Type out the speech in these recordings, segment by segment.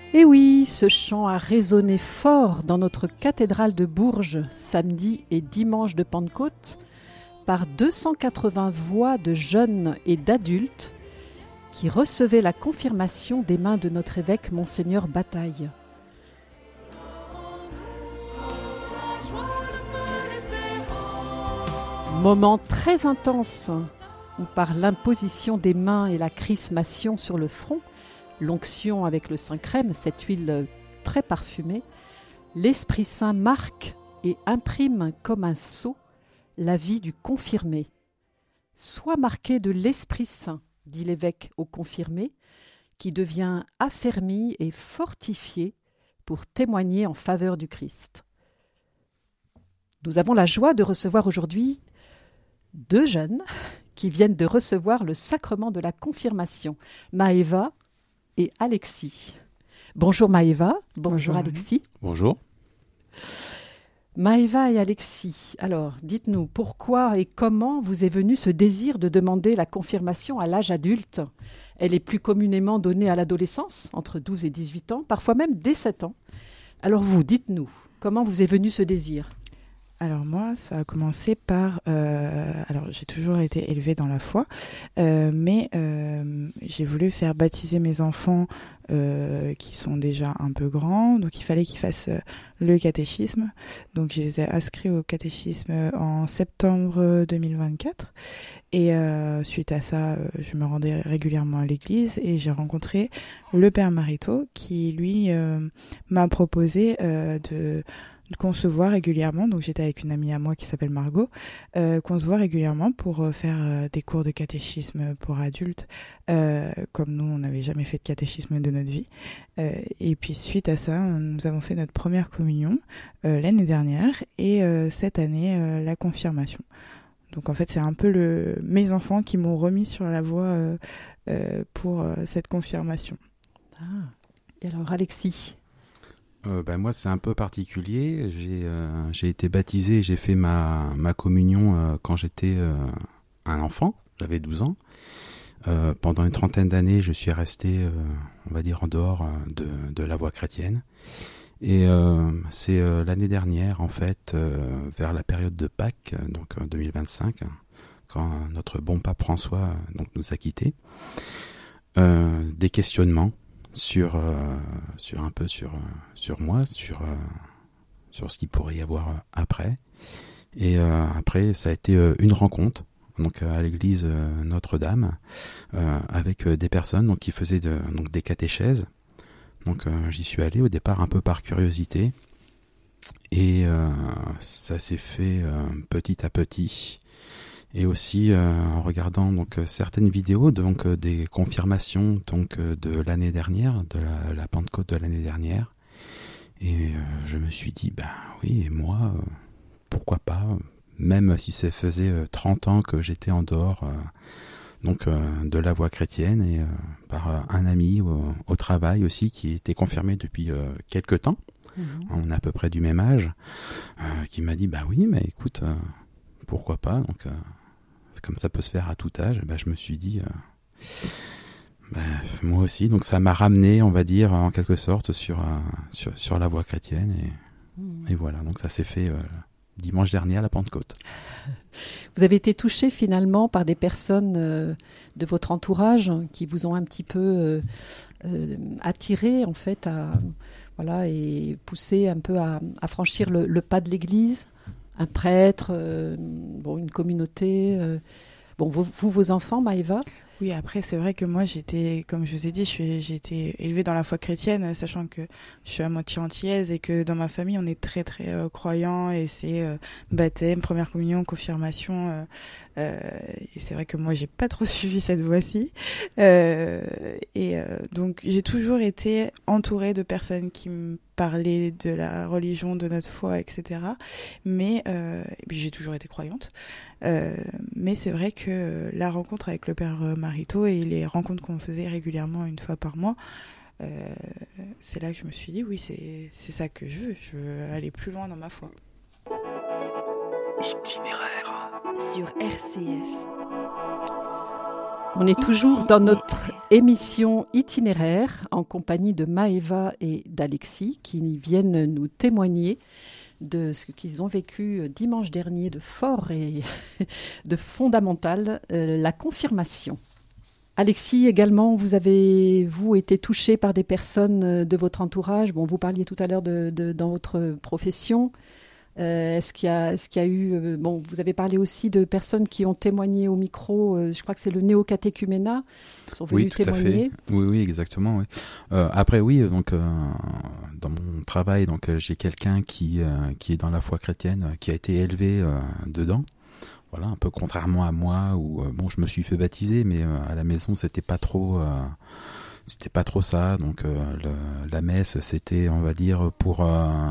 Et oui, ce chant a résonné fort dans notre cathédrale de Bourges, samedi et dimanche de Pentecôte, par 280 voix de jeunes et d'adultes qui recevaient la confirmation des mains de notre évêque Monseigneur Bataille. Moment très intense où par l'imposition des mains et la chrismation sur le front, l'onction avec le Saint-Crème, cette huile très parfumée, l'Esprit Saint marque et imprime comme un sceau la vie du confirmé. Sois marqué de l'Esprit Saint, dit l'évêque au confirmé, qui devient affermi et fortifié pour témoigner en faveur du Christ. Nous avons la joie de recevoir aujourd'hui 2 jeunes qui viennent de recevoir le sacrement de la confirmation, Maëva et Alexis. Bonjour Maëva, bonjour Alexis. Bonjour. Maëva et Alexis, alors dites-nous pourquoi et comment vous est venu ce désir de demander la confirmation à l'âge adulte. Elle est plus communément donnée à l'adolescence, entre 12 et 18 ans, parfois même dès 7 ans. Alors vous, dites-nous, comment vous est venu ce désir ? Alors moi, ça a commencé par... alors j'ai toujours été élevée dans la foi, mais j'ai voulu faire baptiser mes enfants qui sont déjà un peu grands, donc il fallait qu'ils fassent le catéchisme. Donc je les ai inscrits au catéchisme en septembre 2024. Et suite à ça, je me rendais régulièrement à l'église et j'ai rencontré le père Marito qui, lui, m'a proposé qu'on se voit régulièrement. Donc j'étais avec une amie à moi qui s'appelle Margot, qu'on se voit régulièrement pour faire des cours de catéchisme pour adultes, comme nous on n'avait jamais fait de catéchisme de notre vie. Et puis suite à ça, nous avons fait notre première communion l'année dernière et cette année la confirmation. Donc en fait c'est un peu mes enfants qui m'ont remis sur la voie pour cette confirmation. Ah. Et alors Alexis ? Moi c'est un peu particulier, j'ai été baptisé, j'ai fait ma communion quand j'étais un enfant, j'avais 12 ans. Pendant une trentaine d'années je suis resté, on va dire, en dehors de la voie chrétienne. Et c'est l'année dernière en fait, vers la période de Pâques, donc 2025, quand notre bon pape François donc nous a quittés, des questionnements sur moi, sur ce qu'il pourrait y avoir après. Et après, ça a été une rencontre donc à l'église Notre-Dame avec des personnes donc qui faisaient donc des catéchèses. Donc j'y suis allé au départ un peu par curiosité et ça s'est fait petit à petit. Et aussi en regardant donc certaines vidéos donc des confirmations donc de l'année dernière, de la Pentecôte de l'année dernière, et je me suis dit oui, et moi pourquoi pas, même si ça faisait 30 ans que j'étais en dehors donc de la voie chrétienne, et par un ami au travail aussi qui était confirmé depuis quelque temps. On est à peu près du même âge, qui m'a dit oui, mais écoute, pourquoi pas, donc comme ça peut se faire à tout âge. Je me suis dit moi aussi, donc ça m'a ramené, on va dire, en quelque sorte sur la voie chrétienne, et voilà, donc ça s'est fait dimanche dernier à la Pentecôte. Vous avez été touché finalement par des personnes de votre entourage qui vous ont un petit peu attiré en fait et poussé un peu à franchir le pas de l'église. Un prêtre, une communauté. Vos enfants, Maëva ? Oui, après, c'est vrai que moi, comme je vous ai dit, j'ai été élevée dans la foi chrétienne, sachant que je suis à moitié antillaise et que dans ma famille, on est très, très croyants, et c'est baptême, première communion, confirmation. Et c'est vrai que moi, j'ai pas trop suivi cette voie-ci. Donc, j'ai toujours été entourée de personnes qui me parlaient de la religion, de notre foi, etc. Mais et puis j'ai toujours été croyante. Mais c'est vrai que la rencontre avec le père Marito et les rencontres qu'on faisait régulièrement une fois par mois, c'est là que je me suis dit oui, c'est ça que je veux aller plus loin dans ma foi. Itinéraire sur RCF. On est toujours dans notre émission itinéraire en compagnie de Maëva et d'Alexis qui viennent nous témoigner de ce qu'ils ont vécu dimanche dernier de fort et de fondamental, la confirmation. Alexis, également, vous avez été touché par des personnes de votre entourage. Bon, vous parliez tout à l'heure dans votre profession. Est-ce qu'il y a eu... vous avez parlé aussi de personnes qui ont témoigné au micro. Je crois que c'est le néo-catéchuménat. Ils sont venus témoigner. Oui, exactement. Oui. Après, oui, donc dans mon travail, donc j'ai quelqu'un qui est dans la foi chrétienne, qui a été élevé dedans. Voilà, un peu contrairement à moi, où je me suis fait baptiser, mais à la maison c'était pas trop ça. Donc la messe, c'était, on va dire, pour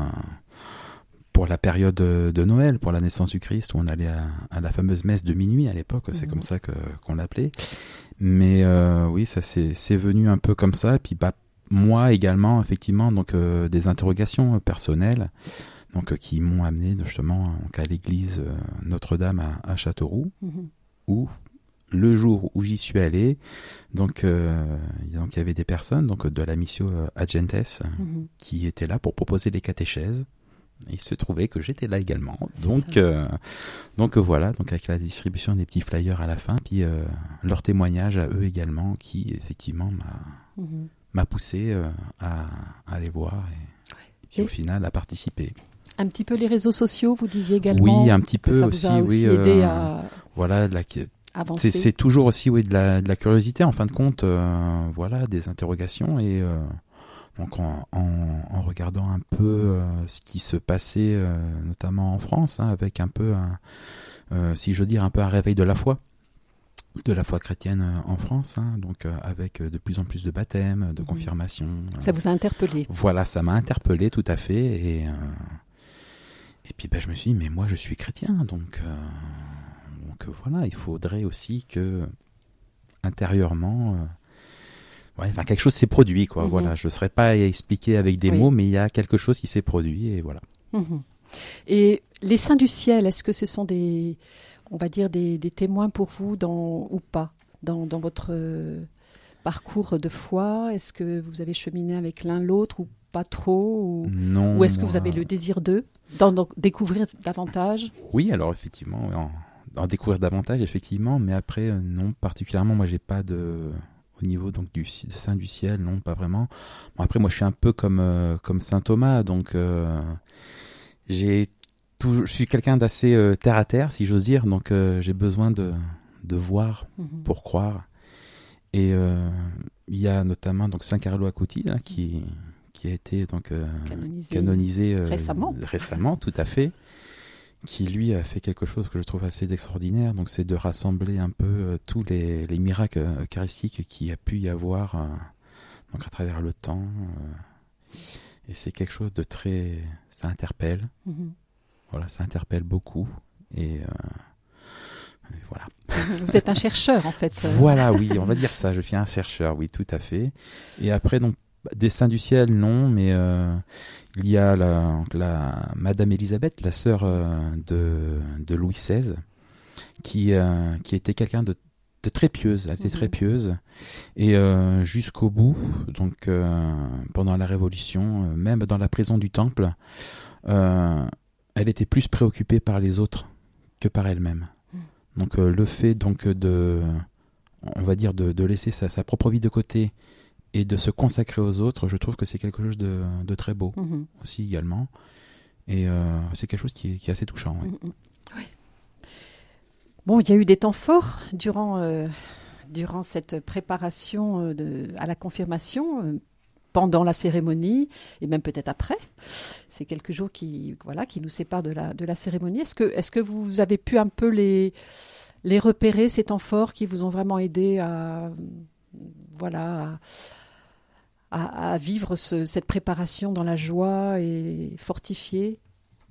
la période de Noël, pour la naissance du Christ, où on allait à la fameuse messe de minuit à l'époque, c'est comme ça qu'on l'appelait. Mais oui, ça c'est venu un peu comme ça. Et puis moi également, effectivement, donc des interrogations personnelles, donc qui m'ont amené justement à l'église Notre-Dame à Châteauroux, où le jour où j'y suis allé, donc il y avait des personnes donc de la Missio Agentes qui étaient là pour proposer les catéchèses. Il se trouvait que j'étais là également, donc voilà, donc avec la distribution des petits flyers à la fin, puis leur témoignage à eux également, qui effectivement m'a poussé à aller voir et puis au final à participer. Un petit peu les réseaux sociaux, vous disiez également. Oui, un petit peu ça aussi, vous a aussi aidé à voilà, avancer. C'est toujours aussi de la curiosité en fin de compte, voilà, des interrogations et donc en regardant un peu ce qui se passait notamment en France, avec un peu si je veux dire un peu un réveil de la foi chrétienne en France, donc avec de plus en plus de baptêmes, de confirmations. Ça vous a interpellé? Voilà, ça m'a interpellé tout à fait et puis je me suis dit mais moi je suis chrétien donc voilà, il faudrait aussi que intérieurement quelque chose s'est produit quoi. Voilà, je ne saurais pas expliquer avec des mots, mais il y a quelque chose qui s'est produit et voilà. Et les saints du ciel, est-ce que ce sont des témoins pour vous ou pas dans votre parcours de foi? Est-ce que vous avez cheminé avec l'un l'autre ou pas trop Non. Ou est-ce que vous avez le désir d'en découvrir davantage? Oui, alors effectivement, en découvrir davantage effectivement, mais après non particulièrement. Moi, j'ai pas au niveau donc de Saint du ciel, non, pas vraiment. Bon, après, moi, je suis un peu comme Saint Thomas, donc je suis quelqu'un d'assez terre à terre, si j'ose dire. Donc, j'ai besoin de voir pour croire. Et il y a notamment donc Saint Carlo Acutis là, qui a été donc canonisé récemment, tout à fait. Qui lui a fait quelque chose que je trouve assez extraordinaire, donc c'est de rassembler un peu tous les miracles eucharistiques qu'il y a pu y avoir donc à travers le temps, et c'est quelque chose de très... ça interpelle, voilà, ça interpelle beaucoup, et voilà. Vous êtes un chercheur en fait. Voilà, oui, on va dire ça, je suis un chercheur, oui, tout à fait. Et après, donc, des saints du ciel, non, mais il y a la Madame Élisabeth, la sœur de Louis XVI, qui était quelqu'un de très pieuse. Elle était très pieuse, et jusqu'au bout, donc pendant la Révolution, même dans la prison du Temple, elle était plus préoccupée par les autres que par elle-même. Donc le fait donc on va dire de laisser sa propre vie de côté et de se consacrer aux autres, je trouve que c'est quelque chose de très beau aussi également. Et c'est quelque chose qui est assez touchant. Oui. Oui. Bon, il y a eu des temps forts durant cette préparation à la confirmation, pendant la cérémonie et même peut-être après. C'est quelques jours qui nous séparent de la cérémonie. Est-ce que vous avez pu un peu les repérer, ces temps forts qui vous ont vraiment aidé à vivre cette préparation dans la joie et fortifiée?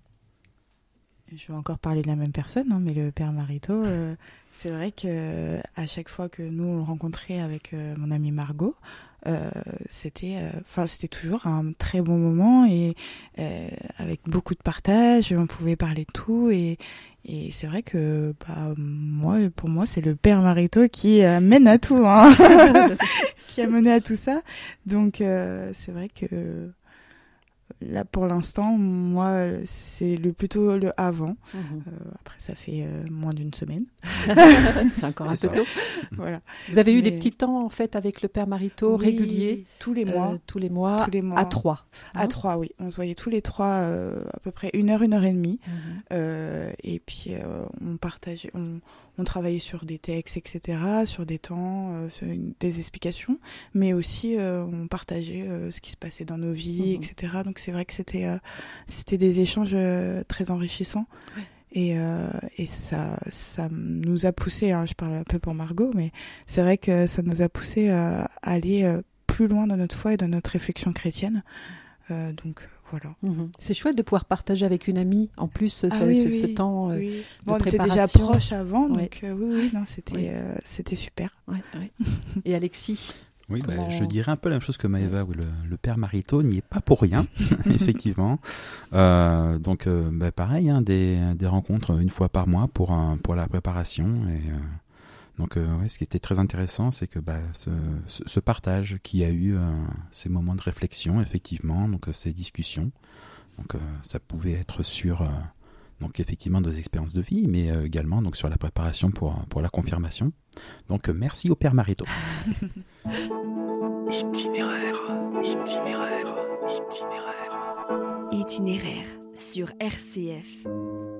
Je vais encore parler de la même personne, mais le Père Marito, c'est vrai que à chaque fois que nous on le rencontrait avec mon amie Margot, c'était toujours un très bon moment et avec beaucoup de partage, on pouvait parler de tout et Et c'est vrai que pour moi, c'est le père Marito qui mène à tout, hein. Qui a mené à tout ça. Donc c'est vrai que là, pour l'instant, moi, c'est plutôt le avant. Après, ça fait moins d'une semaine. C'est encore un peu tôt. Voilà. Vous avez eu des petits temps, en fait, avec le père Marito, réguliers. Tous les mois. Tous les mois. À 3. À 3, oui. On se voyait tous les 3 à peu près 1 heure et demie. Et puis, on partageait, on travaillait sur des textes, etc., sur des temps, sur des explications, mais aussi on partageait ce qui se passait dans nos vies, etc. Donc c'est vrai que c'était des échanges très enrichissants. Ouais. Et ça nous a poussé, hein, je parle un peu pour Margot, mais c'est vrai que ça nous a poussé à aller plus loin dans notre foi et dans notre réflexion chrétienne. Donc voilà. C'est chouette de pouvoir partager avec une amie, en plus, ce temps de on préparation. était déjà proches avant, donc non, c'était super. Ouais. Et Alexis? Oui, je dirais un peu la même chose que Maëva, où le père Marito n'y est pas pour rien, effectivement. Donc, pareil, hein, des rencontres une fois par mois pour la préparation. Et donc, ce qui était très intéressant, c'est que ce partage qui a eu ces moments de réflexion, effectivement, donc ces discussions. Donc, ça pouvait être sur donc effectivement des expériences de vie, mais également donc sur la préparation pour la confirmation. Donc, merci au père Marito. Itinéraire sur RCF.